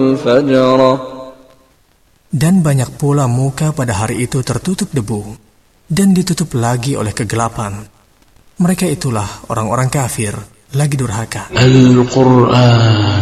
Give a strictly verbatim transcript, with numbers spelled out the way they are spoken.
الفجرة. Dan banyak pula muka pada hari itu tertutup debu dan ditutup lagi oleh kegelapan. Mereka itulah orang-orang kafir lagi durhaka. Al-Quran